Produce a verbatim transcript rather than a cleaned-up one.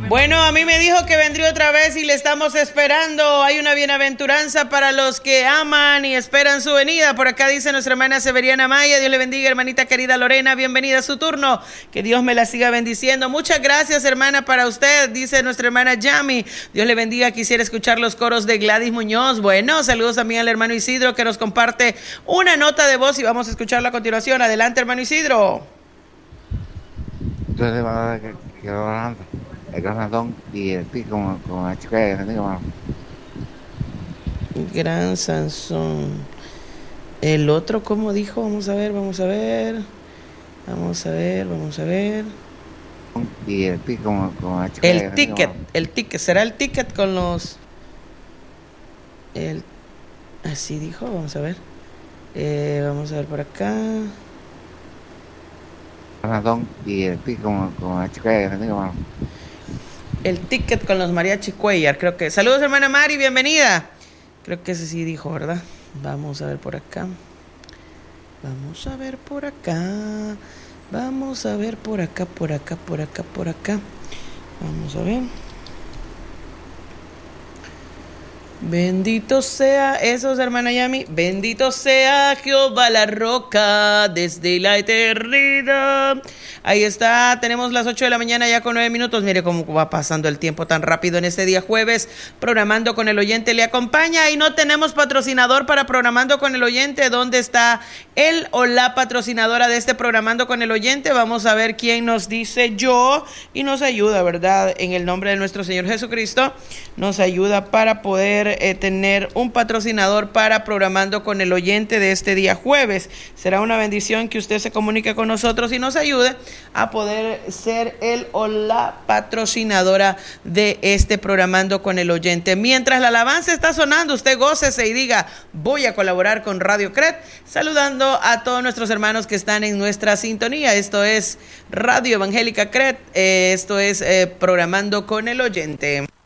Bueno, a mí me dijo que vendría otra vez y le estamos esperando. Hay una bienaventuranza para los que aman y esperan su venida. Por acá dice nuestra hermana Severiana Maya. Dios le bendiga, hermanita querida Lorena. Bienvenida a su turno. Que Dios me la siga bendiciendo. Muchas gracias, hermana, para usted. Dice nuestra hermana Yami. Dios le bendiga. Quisiera escuchar los coros de Gladys Muñoz. Bueno, saludos también al hermano Isidro que nos comparte una nota de voz y vamos a escucharla a continuación. Adelante, hermano Isidro. Entonces, va a ver que quedó hablando. El gran Sansón y el pico como, como la chica de hermano. Gran Sansón. El otro, ¿cómo dijo? Vamos a ver, vamos a ver. Vamos a ver, vamos a ver. Y el pico como, como la chica El de ticket, el ticket. ¿Será el ticket con los... El... Así dijo, vamos a ver. Eh, vamos a ver por acá. Sansón y el pico como, como la chica de hermano. El ticket con los mariachi Cuellar, creo que. Saludos, hermana Mari, bienvenida. Creo que ese sí dijo, ¿verdad? Vamos a ver por acá. Vamos a ver por acá. Vamos a ver por acá, por acá, por acá, por acá. Vamos a ver. Bendito sea, esos, hermana Yami. Bendito sea Jehová la roca desde la eternidad. Ahí está, tenemos las ocho de la mañana ya con nueve minutos. Mire cómo va pasando el tiempo tan rápido en este día jueves. Programando con el oyente le acompaña y no tenemos patrocinador para Programando con el oyente. ¿Dónde está él o la patrocinadora de este Programando con el oyente? Vamos a ver quién nos dice yo y nos ayuda, ¿verdad? En el nombre de nuestro Señor Jesucristo, nos ayuda para poder eh, tener un patrocinador para Programando con el oyente de este día jueves. Será una bendición que usted se comunique con nosotros y nos ayude a poder ser él o la patrocinadora de este Programando con el oyente. Mientras la alabanza está sonando, usted gócese y diga, voy a colaborar con Radio Cret, saludando a todos nuestros hermanos que están en nuestra sintonía. Esto es Radio Evangélica Cret, eh, esto es eh, Programando con el oyente.